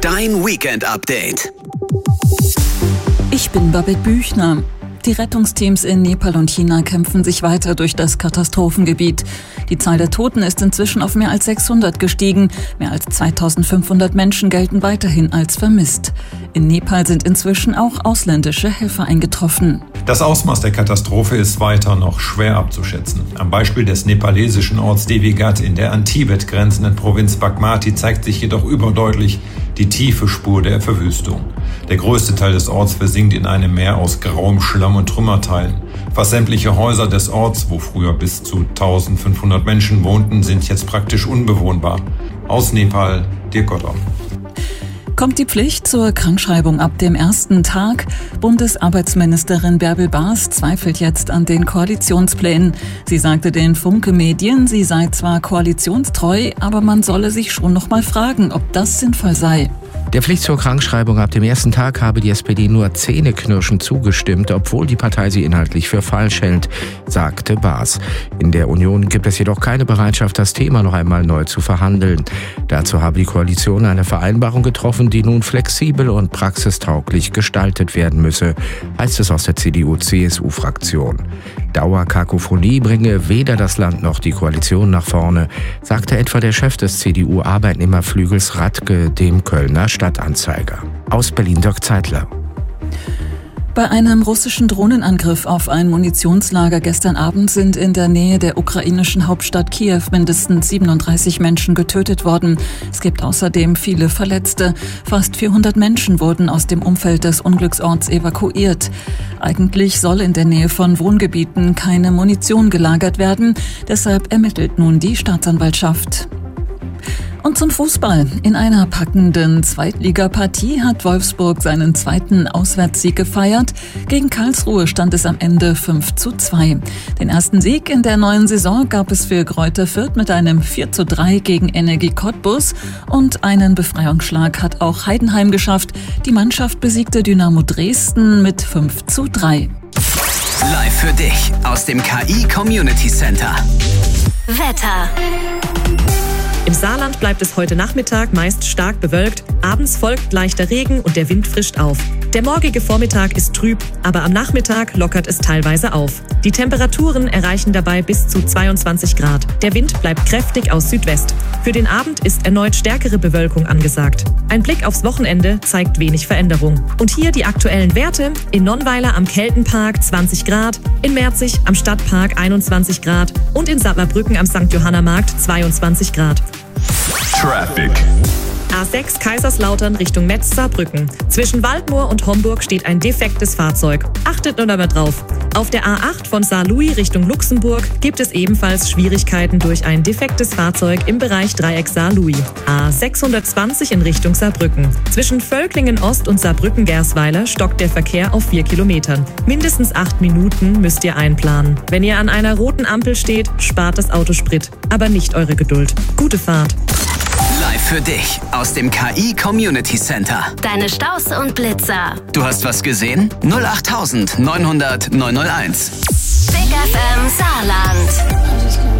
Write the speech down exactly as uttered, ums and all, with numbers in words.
Dein Weekend-Update. Ich bin Babette Büchner. Die Rettungsteams in Nepal und China kämpfen sich weiter durch das Katastrophengebiet. Die Zahl der Toten ist inzwischen auf mehr als sechshundert gestiegen. Mehr als zweitausendfünfhundert Menschen gelten weiterhin als vermisst. In Nepal sind inzwischen auch ausländische Helfer eingetroffen. Das Ausmaß der Katastrophe ist weiter noch schwer abzuschätzen. Am Beispiel des nepalesischen Orts Devi Ghat in der an Tibet grenzenden Provinz Bagmati zeigt sich jedoch überdeutlich die tiefe Spur der Verwüstung. Der größte Teil des Orts versinkt in einem Meer aus grauem Schlamm und Trümmerteilen. Fast sämtliche Häuser des Orts, wo früher bis zu eintausendfünfhundert Menschen wohnten, sind jetzt praktisch unbewohnbar. Aus Nepal, Dirk Gotthoff. Kommt die Pflicht zur Krankschreibung ab dem ersten Tag? Bundesarbeitsministerin Bärbel Baas zweifelt jetzt an den Koalitionsplänen. Sie sagte den Funke Medien, sie sei zwar koalitionstreu, aber man solle sich schon noch mal fragen, ob das sinnvoll sei. Der Pflicht zur Krankschreibung ab dem ersten Tag habe die S P D nur zähneknirschend zugestimmt, obwohl die Partei sie inhaltlich für falsch hält, sagte Baas. In der Union gibt es jedoch keine Bereitschaft, das Thema noch einmal neu zu verhandeln. Dazu habe die Koalition eine Vereinbarung getroffen, die nun flexibel und praxistauglich gestaltet werden müsse, heißt es aus der C D U C S U-Fraktion. Dauerkakophonie bringe weder das Land noch die Koalition nach vorne, sagte etwa der Chef des C D U-Arbeitnehmerflügels Radke dem Kölner Stadtanzeiger. Aus Berlin Dirk Zeitler. Bei einem russischen Drohnenangriff auf ein Munitionslager gestern Abend sind in der Nähe der ukrainischen Hauptstadt Kiew mindestens siebenunddreißig Menschen getötet worden. Es gibt außerdem viele Verletzte. Fast vierhundert Menschen wurden aus dem Umfeld des Unglücksorts evakuiert. Eigentlich soll in der Nähe von Wohngebieten keine Munition gelagert werden. Deshalb ermittelt nun die Staatsanwaltschaft. Und zum Fußball. In einer packenden Zweitligapartie hat Wolfsburg seinen zweiten Auswärtssieg gefeiert. Gegen Karlsruhe stand es am Ende fünf zu zwei. Den ersten Sieg in der neuen Saison gab es für Greuther Fürth mit einem vier zu drei gegen Energie Cottbus. Und einen Befreiungsschlag hat auch Heidenheim geschafft. Die Mannschaft besiegte Dynamo Dresden mit fünf zu drei. Live für dich aus dem K I Community Center. Wetter. Im Saarland bleibt es heute Nachmittag meist stark bewölkt. Abends folgt leichter Regen und der Wind frischt auf. Der morgige Vormittag ist trüb, aber am Nachmittag lockert es teilweise auf. Die Temperaturen erreichen dabei bis zu zweiundzwanzig Grad. Der Wind bleibt kräftig aus Südwest. Für den Abend ist erneut stärkere Bewölkung angesagt. Ein Blick aufs Wochenende zeigt wenig Veränderung. Und hier die aktuellen Werte. In Nonnweiler am Keltenpark zwanzig Grad, in Merzig am Stadtpark einundzwanzig Grad und in Sattlerbrücken am Sankt Johanna Markt zweiundzwanzig Grad. Traffic. A sechs Kaiserslautern Richtung Metz-Saarbrücken. Zwischen Waldmoor und Homburg steht ein defektes Fahrzeug. Achtet nur dabei drauf. Auf der A acht von Saarlouis Richtung Luxemburg gibt es ebenfalls Schwierigkeiten durch ein defektes Fahrzeug im Bereich Dreieck Saarlouis. A sechshundertzwanzig in Richtung Saarbrücken. Zwischen Völklingen Ost und Saarbrücken-Gersweiler stockt der Verkehr auf vier Kilometern. Mindestens acht Minuten müsst ihr einplanen. Wenn ihr an einer roten Ampel steht, spart das Auto Sprit. Aber nicht eure Geduld. Gute Fahrt. Live für dich aus dem K I Community Center. Deine Staus und Blitzer. Du hast was gesehen? null acht neunhundert neunhundert neunhunderteins. Big F M Saarland.